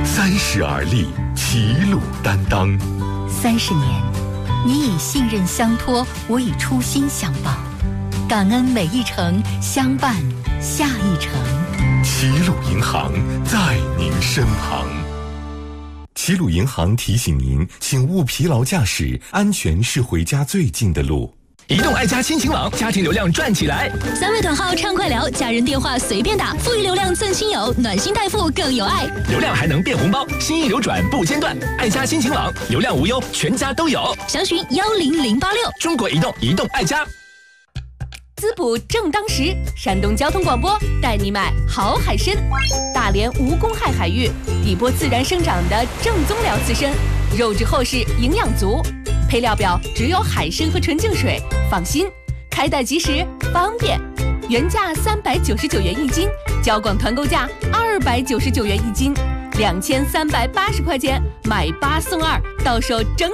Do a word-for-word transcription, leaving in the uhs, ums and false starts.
三十而立，齐鲁担当。 三十年，你以信任相托，我以初心相报，感恩每一程，相伴下一程。 齐鲁银行在您身旁。齐鲁银行提醒您，请勿疲劳驾驶，安全是回家最近的路。 移动爱家亲情网，家庭流量赚起来！ 三位短号畅快聊，家人电话随便打，富裕流量赠亲友，暖心代付更有爱。 流量还能变红包，心意流转不间断。爱家亲情网，流量无忧，全家都有。 详询幺零零八六。 中国移动，移动爱家。 滋补正当时，山东交通广播带你买好海参。大连无公害海域，底波自然生长的正宗辽刺参，肉质厚实，营养足。配料表只有海参和纯净水，放心，开袋即时，方便。原价三百九十九元一斤，交广团购价二百九十九元一斤，两千三百八十块钱买八送二，到手整。